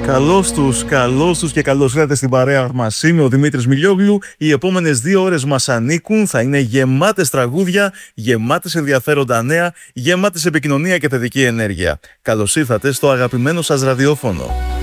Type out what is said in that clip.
Καλώς τους και καλώς ήρθατε στην παρέα μας. Είμαι ο Δημήτρης Μιλιόγλου. Οι επόμενες 2 ώρες μας ανήκουν. Θα είναι γεμάτες τραγούδια, γεμάτες ενδιαφέροντα νέα, γεμάτες επικοινωνία και θετική ενέργεια. Καλώς ήρθατε στο αγαπημένο σας ραδιόφωνο.